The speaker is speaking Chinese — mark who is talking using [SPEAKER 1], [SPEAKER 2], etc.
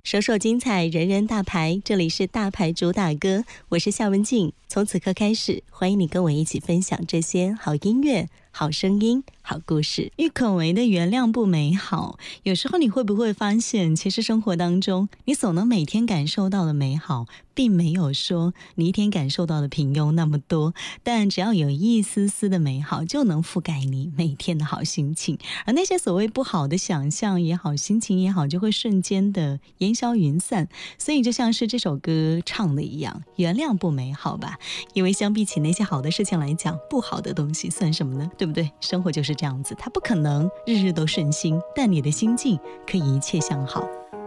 [SPEAKER 1] 首首精彩，人人大牌，这里是大牌主打歌，我是夏文静。从此刻开始，欢迎你跟我一起分享这些好音乐、好声音、好故事。
[SPEAKER 2] 郁可唯的原谅不美好，有时候你会不会发现，其实生活当中你所能每天感受到的美好，并没有说你一天感受到的平庸那么多，但只要有一丝丝的美好，就能覆盖你每天的好心情，而那些所谓不好的想象也好，心情也好，就会瞬间的烟消云散。所以就像是这首歌唱的一样，原谅不美好吧，因为相比起那些好的事情来讲，不好的东西算什么呢？对不对？生活就是这样子，它不可能日日都顺心，但你的心境可以一切向好。